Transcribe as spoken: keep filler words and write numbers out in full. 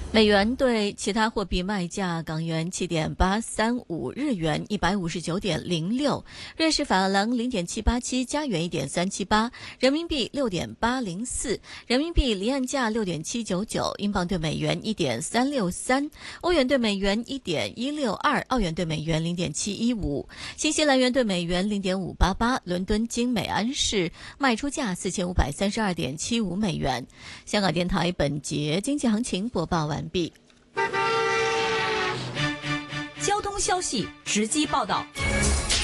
美元对其他货币卖价：港元七点八三五，日元一百五十九点零六，瑞士法郎零点七八七，加元一点三七八，人民币六点八零四，人民币离岸价六点七九九，英镑对美元一点三六三，欧元对美元一点一六二，澳元对美元零点七一五，新西兰元对美元零点五八八。伦敦金每安士卖出价四千五百三十二点七五美元。香港电台本节经济行情播报完毕。 交通消息直击报道。